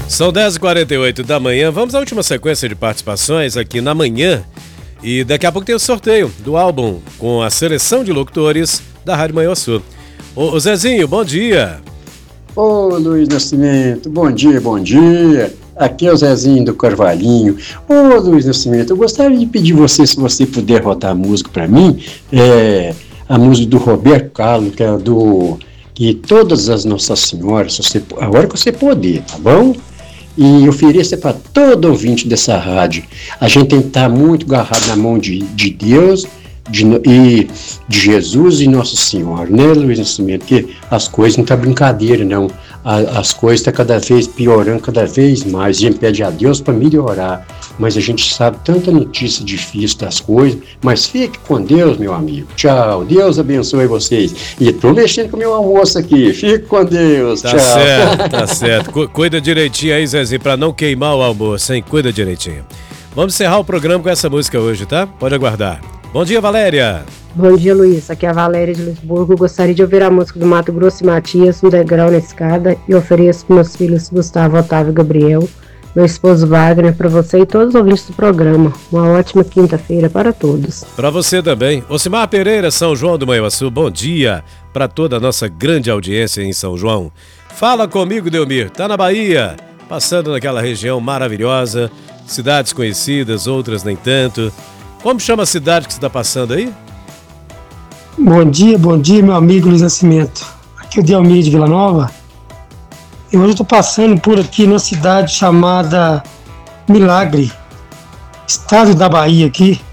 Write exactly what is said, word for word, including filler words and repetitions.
São dez e quarenta e oito da manhã, vamos à última sequência de participações aqui na manhã e daqui a pouco tem o sorteio do álbum com a seleção de locutores da Rádio Manhã Sul. Ô, ô Zezinho, bom dia. Ô Luiz Nascimento, bom dia, bom dia. Aqui é o Zezinho do Carvalhinho. Ô Luiz Nascimento, eu gostaria de pedir você, se você puder rodar a música para mim, é, a música do Roberto Carlos, que é do que todas as Nossas Senhoras, você, a hora que você puder, tá bom? E ofereça para todo ouvinte dessa rádio. A gente tem que estar muito agarrado na mão de, de Deus de, e de Jesus e Nossa Senhora, né, Luiz Nascimento? Porque as coisas não estão brincadeira, não. A, as coisas estão cada vez piorando, cada vez mais. A gente pede a Deus para melhorar. Mas a gente sabe tanta notícia difícil das coisas. Mas fique com Deus, meu amigo. Tchau. Deus abençoe vocês. E estou mexendo com o meu almoço aqui. Fique com Deus. Tá Tchau. certo, tá certo. Cu- Cuida direitinho aí, Zezinho, para não queimar o almoço, hein? Cuida direitinho. Vamos encerrar o programa com essa música hoje, tá? Pode aguardar. Bom dia, Valéria. Bom dia, Luiz. Aqui é a Valéria de Lisburgo. Gostaria de ouvir a música do Mato Grosso e Matias, Um Degrau na Escada, e ofereço para meus filhos Gustavo, Otávio e Gabriel, meu esposo Wagner, para você e todos os ouvintes do programa. Uma ótima quinta-feira para todos. Para você também. Ocimar Pereira, São João do Manhuaçu, bom dia para toda a nossa grande audiência em São João. Fala comigo, Delmir. Tá na Bahia, passando naquela região maravilhosa, cidades conhecidas, outras nem tanto. Como chama a cidade que você está passando aí? Bom dia, bom dia, meu amigo Luiz Nascimento. Aqui é o Delmir de Vila Nova. E hoje eu estou passando por aqui numa cidade chamada Milagre, estado da Bahia aqui.